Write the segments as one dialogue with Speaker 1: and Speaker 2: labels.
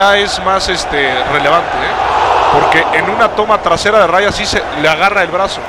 Speaker 1: es más relevante, porque en una toma trasera de Raya sí le agarra el brazo.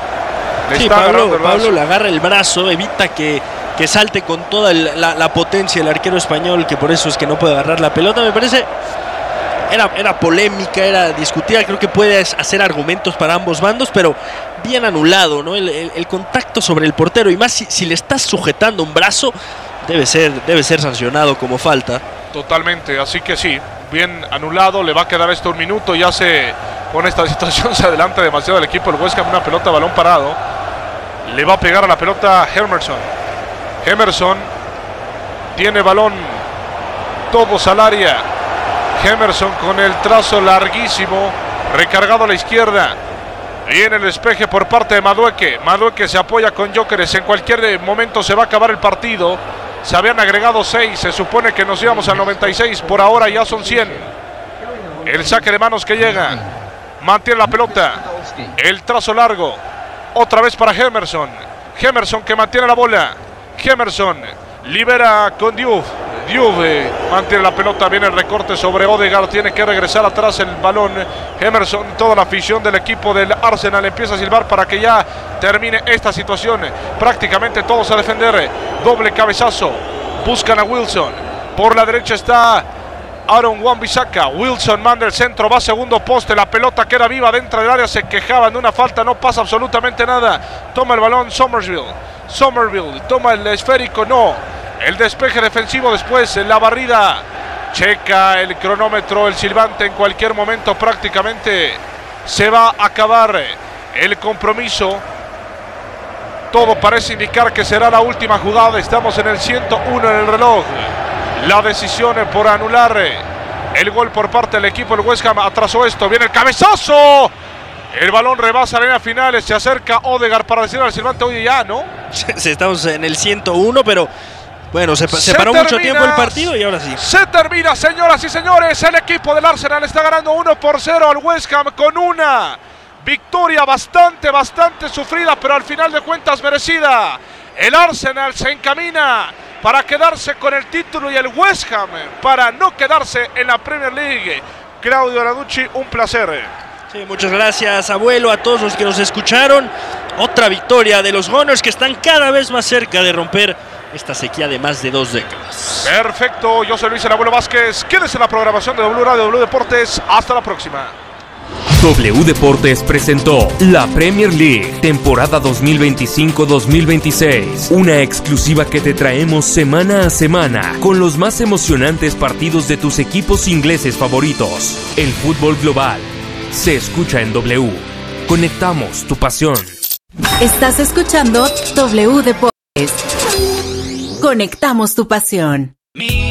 Speaker 2: Pablo le agarra el brazo, evita que salte con toda la potencia el arquero español, que por eso es que no puede agarrar la pelota. Me parece era polémica, era discutida, creo que puede hacer argumentos para ambos bandos, pero bien anulado, ¿no? El contacto sobre el portero, y más si le estás sujetando un brazo, debe ser sancionado como falta.
Speaker 1: Totalmente, así que sí, bien anulado. Le va a quedar esto un minuto. Ya con esta situación se adelanta demasiado el equipo del West Ham. Una pelota, balón parado. Le va a pegar a la pelota Emerson. Emerson tiene balón, todos al área. Emerson con el trazo larguísimo, recargado a la izquierda. Viene el despeje por parte de Madueque. Madueque se apoya con Gyökeres. En cualquier momento se va a acabar el partido. Se habían agregado 6, se supone que nos íbamos al 96, por ahora ya son 100. El saque de manos que llega, mantiene la pelota, el trazo largo, otra vez para Emerson. Emerson que mantiene la bola, Emerson libera con Diouf. Diouf mantiene la pelota, viene el recorte sobre Odegaard, tiene que regresar atrás el balón. Emerson, toda la afición del equipo del Arsenal empieza a silbar para que ya termine esta situación. Prácticamente todos a defender. Doble cabezazo, buscan a Wilson. Por la derecha está Aaron Wan-Bissaka. Wilson manda el centro, va a segundo poste, la pelota queda viva dentro del área. Se quejaban de una falta, no pasa absolutamente nada. Toma el balón Somerville, toma el esférico, no. El despeje defensivo, después la barrida. Checa el cronómetro, el silbante. En cualquier momento prácticamente se va a acabar el compromiso. Todo parece indicar que será la última jugada. Estamos en el 101 en el reloj. La decisión por anular el gol por parte del equipo del West Ham atrasó esto. Viene el cabezazo. El balón rebasa la línea final. Se acerca Odegaard para decirle al silbante, oye, ya, ¿no?
Speaker 2: Estamos en el 101, pero bueno, se paró mucho tiempo el partido y ahora sí.
Speaker 1: Se termina, señoras y señores. El equipo del Arsenal está ganando 1-0 al West Ham con una victoria bastante sufrida, pero al final de cuentas merecida. El Arsenal se encamina para quedarse con el título y el West Ham para no quedarse en la Premier League. Claudio Ranucci, un placer.
Speaker 2: Sí, muchas gracias, abuelo, a todos los que nos escucharon. Otra victoria de los Gunners, que están cada vez más cerca de romper esta sequía de más de 2 décadas.
Speaker 1: Perfecto, yo soy Luis el Abuelo Vázquez. Quédese en la programación de W Radio, W Deportes. Hasta la próxima.
Speaker 3: W Deportes presentó la Premier League, temporada 2025-2026. Una exclusiva que te traemos semana a semana, con los más emocionantes partidos de tus equipos ingleses favoritos. El fútbol global se escucha en W. Conectamos tu pasión.
Speaker 4: Estás escuchando W Deportes. Conectamos tu pasión.